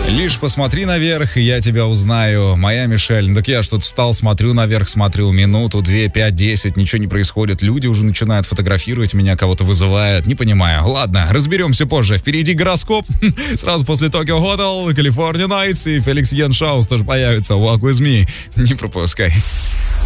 Лишь посмотри наверх, и я тебя узнаю. Моя Мишель. Так я что-то встал, смотрю наверх, смотрю минуту, 2, 5, 10, ничего не происходит. Люди уже начинают фотографировать меня, кого-то вызывают. Не понимаю. Ладно, разберемся позже. Впереди гороскоп. Сразу после Tokyo Hotel, California Nights и Феликс Йен Шаус тоже появится. Walk with me. Не пропускай.